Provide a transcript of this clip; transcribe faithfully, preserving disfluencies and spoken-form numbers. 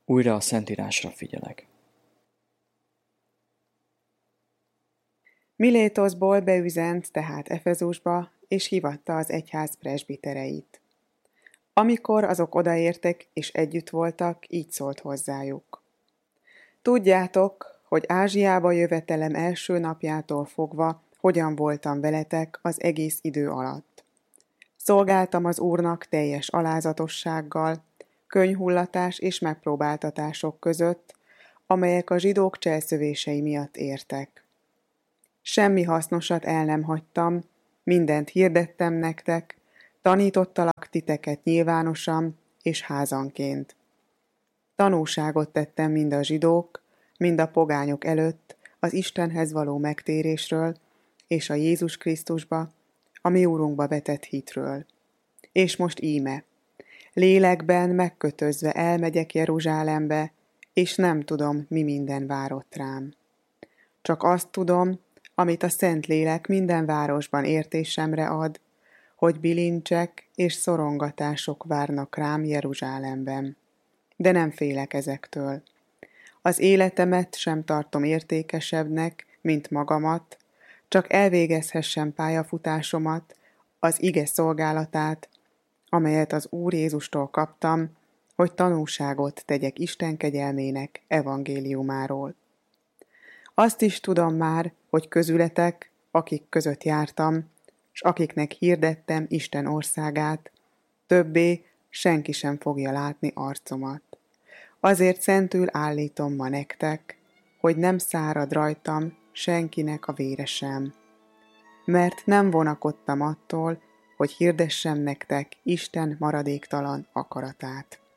Újra a Szentírásra figyelek. Milétoszból beüzent tehát Efezusba, és hívatta az egyház presbitereit. Amikor azok odaértek és együtt voltak, így szólt hozzájuk. Tudjátok, hogy Ázsiába jövetelem első napjától fogva hogyan voltam veletek az egész idő alatt. Szolgáltam az Úrnak teljes alázatossággal, könnyhullatás és megpróbáltatások között, amelyek a zsidók cselszövései miatt értek. Semmi hasznosat el nem hagytam, mindent hirdettem nektek, tanítottalak titeket nyilvánosan és házanként. Tanúságot tettem mind a zsidók, mind a pogányok előtt az Istenhez való megtérésről és a Jézus Krisztusba, a mi Úrunkba vetett hitről. És most íme, lélekben megkötözve elmegyek Jeruzsálembe, és nem tudom, mi minden várott rám. Csak azt tudom, amit a Szentlélek minden városban értésemre ad, hogy bilincsek és szorongatások várnak rám Jeruzsálemben. De nem félek ezektől. Az életemet sem tartom értékesebbnek, mint magamat, csak elvégezhessem pályafutásomat, az ige szolgálatát, amelyet az Úr Jézustól kaptam, hogy tanúságot tegyek Isten kegyelmének evangéliumáról. Azt is tudom már, hogy közületek, akik között jártam, s akiknek hirdettem Isten országát, többé senki sem fogja látni arcomat. Azért szentül állítom ma nektek, hogy nem szárad rajtam senkinek a vére sem. Mert nem vonakodtam attól, hogy hirdessem nektek Isten maradéktalan akaratát.